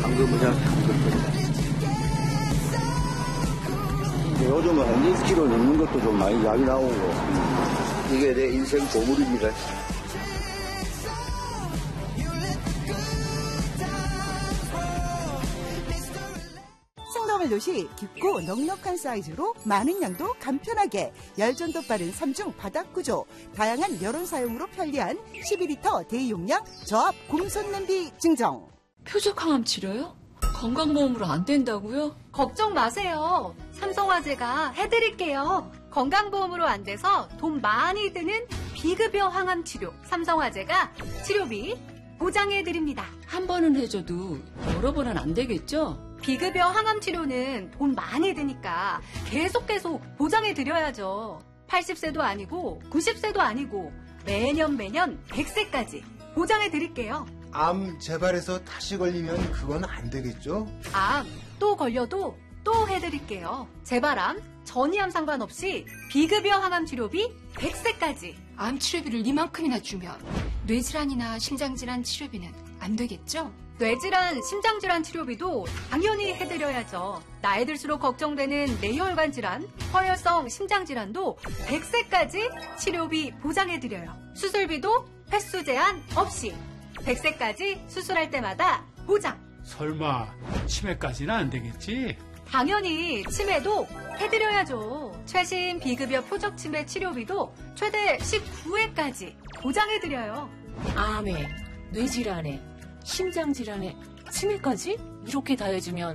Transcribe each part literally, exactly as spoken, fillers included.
방금 그냥 요즘은 한 일 킬로그램 넘는 것도 좀 많이 약이 나오고 이게 내 인생 보물입니다. 롯이 깊고 넉넉한 사이즈로 많은 양도 간편하게 열전도 빠른 삼중 바닥 구조, 다양한 여론 사용으로 편리한 십이 리터 대용량 저압 곰손 냄비 증정. 표적항암 치료요? 건강보험으로 안 된다고요? 걱정 마세요. 삼성화재가 해드릴게요. 건강보험으로 안 돼서 돈 많이 드는 비급여 항암 치료. 삼성화재가 치료비 보장해드립니다. 한 번은 해줘도 여러 번은 안 되겠죠? 비급여 항암 치료는 돈 많이 드니까 계속 계속 보장해드려야죠. 팔십 세도 아니고 구십 세도 아니고 매년 매년 백 세까지 보장해드릴게요. 암 재발해서 다시 걸리면 그건 안 되겠죠? 암 또 걸려도 또 해드릴게요. 재발암, 전이암 상관없이 비급여 항암 치료비 백 세까지. 암 치료비를 이만큼이나 주면 뇌질환이나 심장질환 치료비는 안 되겠죠? 뇌질환, 심장질환 치료비도 당연히 해드려야죠. 나이 들수록 걱정되는 뇌혈관 질환, 허혈성 심장질환도 백 세까지 치료비 보장해드려요. 수술비도 횟수 제한 없이 백 세까지 수술할 때마다 보장. 설마 치매까지는 안 되겠지? 당연히 치매도 해드려야죠. 최신 비급여 표적 치매 치료비도 최대 십구 회까지 보장해드려요. 암에, 뇌질환에, 심장질환에, 치매까지? 이렇게 다 해주면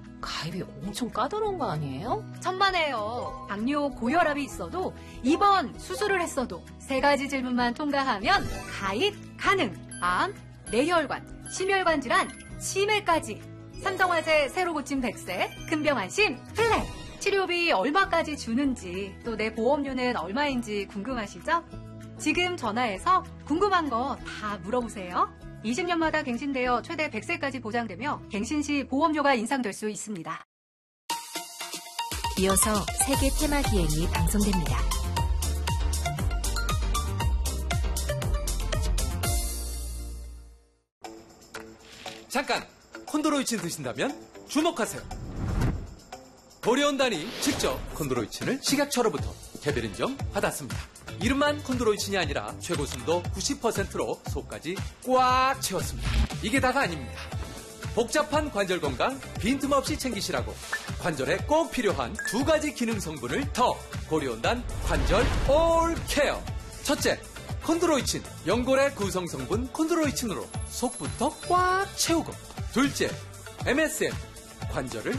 가입이 엄청 까다로운 거 아니에요? 천만에요. 당뇨, 고혈압이 있어도 입원, 수술을 했어도 세 가지 질문만 통과하면 가입 가능. 암, 뇌혈관, 심혈관 질환, 치매까지. 삼성화재 새로 고침 백 세, 금병안심 플랫. 치료비 얼마까지 주는지, 또 내 보험료는 얼마인지 궁금하시죠? 지금 전화해서 궁금한 거 다 물어보세요. 이십 년마다 갱신되어 최대 백 세까지 보장되며 갱신 시 보험료가 인상될 수 있습니다. 이어서 세계 테마 기행이 방송됩니다. 잠깐! 콘드로이친 드신다면 주목하세요. 도리온단이 직접 콘드로이친을 식약처로부터 개별 인정 받았습니다. 이름만 콘드로이친이 아니라 최고 순도 구십 퍼센트로 속까지 꽉 채웠습니다. 이게 다가 아닙니다. 복잡한 관절 건강 빈틈없이 챙기시라고 관절에 꼭 필요한 두 가지 기능 성분을 더 고리온단 관절 올케어. 첫째, 콘드로이친, 연골의 구성 성분 콘드로이친으로 속부터 꽉 채우고. 둘째, 엠에스엠, 관절을